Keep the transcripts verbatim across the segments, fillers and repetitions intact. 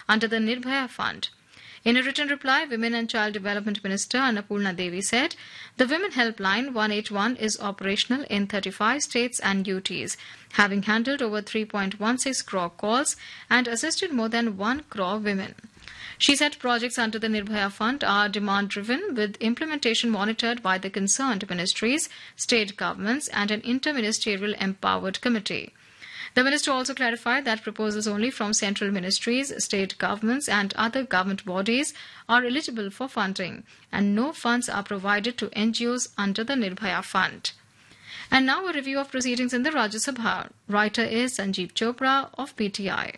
under the Nirbhaya Fund. In a written reply, Women and Child Development Minister Annapurna Devi said, the Women Helpline one eight one is operational in thirty-five states and U Ts, having handled over three point one six crore calls and assisted more than one crore women. She said projects under the Nirbhaya Fund are demand-driven, with implementation monitored by the concerned ministries, state governments and an interministerial empowered committee. The minister also clarified that proposals only from central ministries, state governments and other government bodies are eligible for funding, and no funds are provided to N G Os under the Nirbhaya Fund. And now a review of proceedings in the Rajya Sabha. Writer is Sanjeev Chopra of P T I.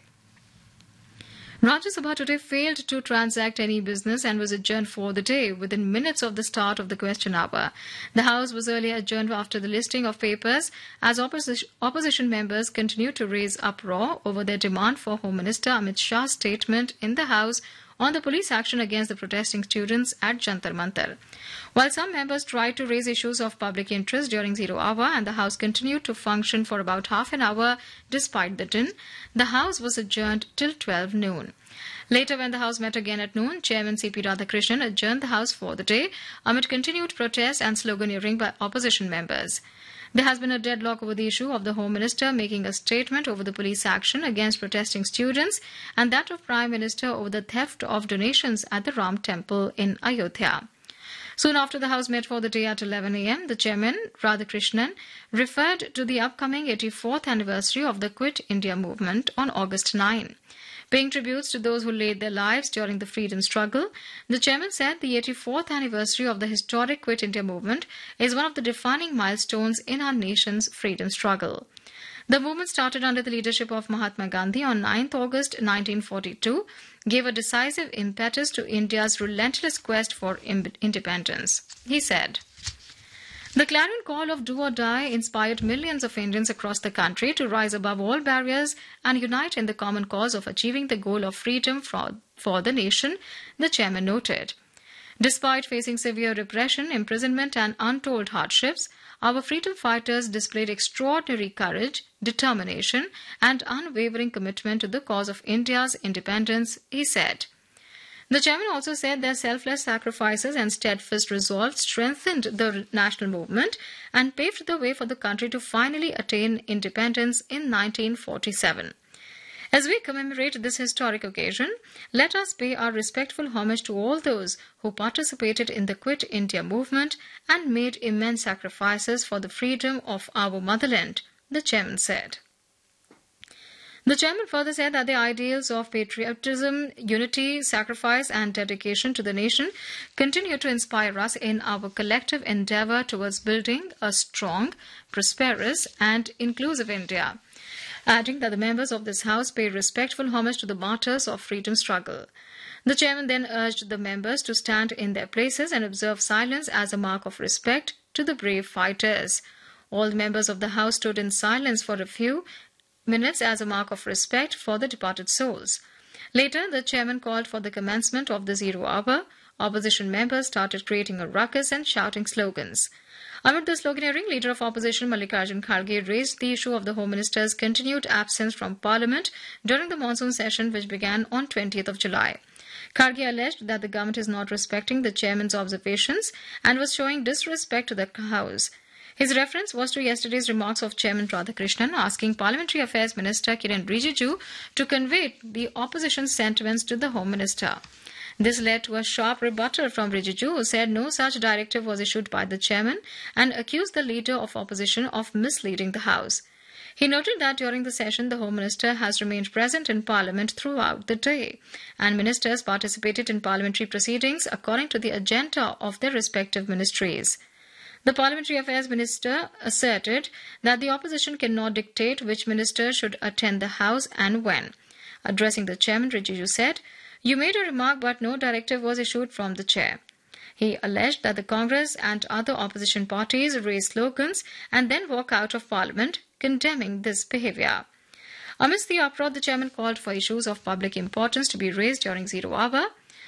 Rajya Sabha today failed to transact any business and was adjourned for the day within minutes of the start of the question hour. The House was earlier adjourned after the listing of papers as opposition, opposition members continued to raise uproar over their demand for Home Minister Amit Shah's statement in the House on the police action against the protesting students at Jantar Mantar. While some members tried to raise issues of public interest during zero hour and the House continued to function for about half an hour despite the din, the House was adjourned till twelve noon. Later, when the House met again at noon, Chairman C P Radhakrishnan adjourned the House for the day amid continued protests and sloganeering by opposition members. There has been a deadlock over the issue of the Home Minister making a statement over the police action against protesting students and that of Prime Minister over the theft of donations at the Ram Temple in Ayodhya. Soon after the House met for the day at eleven a m, the Chairman, Radhakrishnan, referred to the upcoming eighty-fourth anniversary of the Quit India movement on August ninth. Paying tributes to those who laid their lives during the freedom struggle, the chairman said the eighty-fourth anniversary of the historic Quit India movement is one of the defining milestones in our nation's freedom struggle. The movement started under the leadership of Mahatma Gandhi on ninth August nineteen forty-two, gave a decisive impetus to India's relentless quest for independence. He said, the clarion call of do or die inspired millions of Indians across the country to rise above all barriers and unite in the common cause of achieving the goal of freedom for, for the nation, the chairman noted. Despite facing severe repression, imprisonment and untold hardships, our freedom fighters displayed extraordinary courage, determination and unwavering commitment to the cause of India's independence, he said. The chairman also said their selfless sacrifices and steadfast resolve strengthened the national movement and paved the way for the country to finally attain independence in nineteen forty-seven. As we commemorate this historic occasion, let us pay our respectful homage to all those who participated in the Quit India movement and made immense sacrifices for the freedom of our motherland, the chairman said. The chairman further said that the ideals of patriotism, unity, sacrifice and dedication to the nation continue to inspire us in our collective endeavour towards building a strong, prosperous and inclusive India, adding that the members of this House pay respectful homage to the martyrs of freedom struggle. The chairman then urged the members to stand in their places and observe silence as a mark of respect to the brave fighters. All the members of the House stood in silence for a few minutes as a mark of respect for the departed souls. Later, the chairman called for the commencement of the zero hour. Opposition members started creating a ruckus and shouting slogans. Amid the sloganeering, Leader of Opposition Mallikarjun Kharge raised the issue of the Home Minister's continued absence from Parliament during the monsoon session which began on twentieth of July. Kharge alleged that the government is not respecting the chairman's observations and was showing disrespect to the House. His reference was to yesterday's remarks of Chairman Radhakrishnan asking Parliamentary Affairs Minister Kiren Rijiju to convey the opposition's sentiments to the Home Minister. This led to a sharp rebuttal from Rijiju, who said no such directive was issued by the chairman and accused the Leader of Opposition of misleading the House. He noted that during the session, the Home Minister has remained present in Parliament throughout the day, and ministers participated in parliamentary proceedings according to the agenda of their respective ministries. The Parliamentary Affairs Minister asserted that the opposition cannot dictate which minister should attend the House and when. Addressing the chairman, Rijiju said, "You made a remark but no directive was issued from the chair." He alleged that the Congress and other opposition parties raise slogans and then walk out of Parliament, condemning this behaviour. Amidst the uproar, the chairman called for issues of public importance to be raised during zero hour.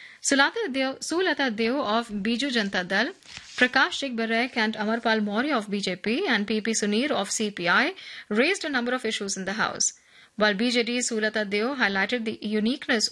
Sulata Deo of Biju Janata Dal, Prakash Singh Barak and Amarpal Maurya of B J P and P P Sunir of C P I raised a number of issues in the House. While B J D's Sulata Deo highlighted the uniqueness